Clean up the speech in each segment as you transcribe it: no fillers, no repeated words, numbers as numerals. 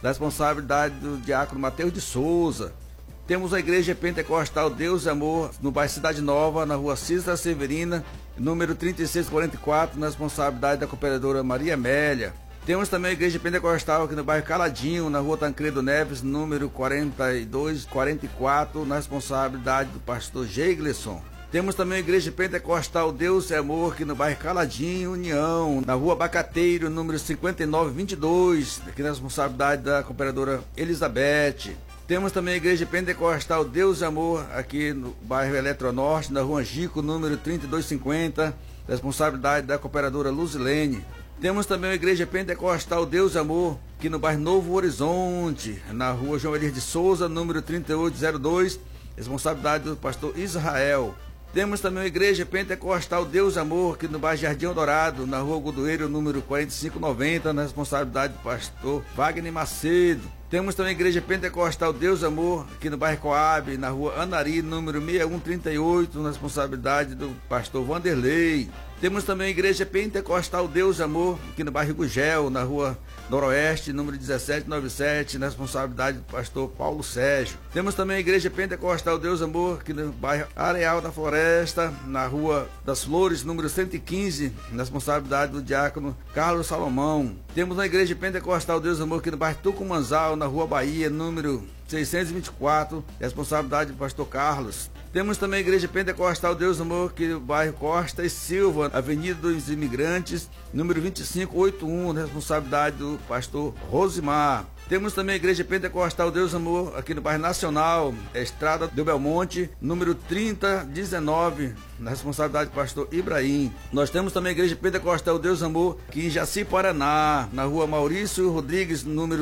da responsabilidade do diácono Mateus de Souza. Temos a Igreja Pentecostal Deus e Amor, no bairro Cidade Nova, na rua Cícera Severina, número 3644, na responsabilidade da cooperadora Maria Amélia. Temos também a Igreja Pentecostal aqui no bairro Caladinho, na rua Tancredo Neves, número 4244, na responsabilidade do pastor Geigleson. Temos também a Igreja Pentecostal Deus e Amor aqui no bairro Caladinho, União, na rua Abacateiro, número 5922, aqui na responsabilidade da cooperadora Elizabeth. Temos também a Igreja Pentecostal Deus e Amor aqui no bairro Eletronorte, na rua Angico, número 3250, responsabilidade da cooperadora Luzilene. Temos também a Igreja Pentecostal Deus e Amor aqui no bairro Novo Horizonte, na rua João Elias de Souza, número 3802, responsabilidade do pastor Israel. Temos também a Igreja Pentecostal Deus e Amor aqui no bairro Jardim Dourado, na rua Godoeiro, número 4590, na responsabilidade do pastor Wagner Macedo. Temos também a Igreja Pentecostal Deus e Amor aqui no bairro Coab, na rua Anari, número 6138, na responsabilidade do pastor Vanderlei. Temos também a Igreja Pentecostal Deus e Amor aqui no bairro Gugel, na rua Noroeste, número 1797, na responsabilidade do pastor Paulo Sérgio. Temos também a Igreja Pentecostal Deus e Amor aqui no bairro Areal da Floresta, na rua das Flores, número 115, na responsabilidade do diácono Carlos Salomão. Temos a Igreja Pentecostal Deus e Amor aqui no bairro Tucumanzal, na rua Bahia, número 624, responsabilidade do pastor Carlos. Temos também a Igreja Pentecostal Deus e Amor aqui no bairro Costa e Silva, Avenida dos Imigrantes, número 2581, responsabilidade do pastor Rosimar. Temos também a Igreja Pentecostal Deus e Amor aqui no bairro Nacional, Estrada do Belmonte, número 3019, na responsabilidade do pastor Ibrahim. Nós temos também a Igreja Pentecostal Deus e Amor aqui em Jaci, Paraná, na rua Maurício Rodrigues, número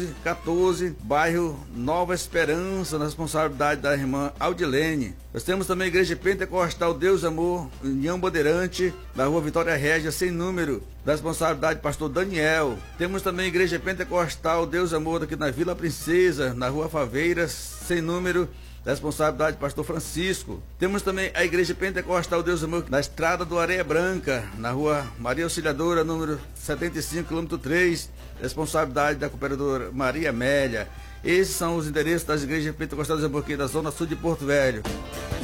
1214, bairro Nova Esperança, na responsabilidade da irmã Audilene. Nós temos também a Igreja Pentecostal Deus e Amor, União Bandeirante, na rua Vitória Régia, sem número, da responsabilidade do pastor Daniel. Temos também a Igreja Pentecostal Deus e Amor aqui na Vila Princesa, na rua Faveiras, sem número, da responsabilidade do pastor Francisco. Temos também a Igreja Pentecostal Deus e Amor na Estrada do Areia Branca, na rua Maria Auxiliadora, número 75, quilômetro 3, responsabilidade da cooperadora Maria Amélia. Esses são os endereços das Igrejas Pentecostais Deus e Amor aqui da Zona Sul de Porto Velho.